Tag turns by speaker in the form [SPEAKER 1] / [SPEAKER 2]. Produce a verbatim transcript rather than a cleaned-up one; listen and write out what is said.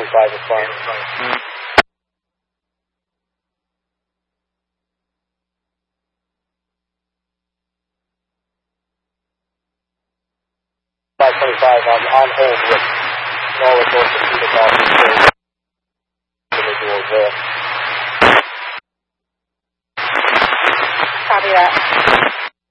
[SPEAKER 1] twenty-five is fine. five twenty-five on, on hold with Norwood going to see the golf individuals there.
[SPEAKER 2] Copy that.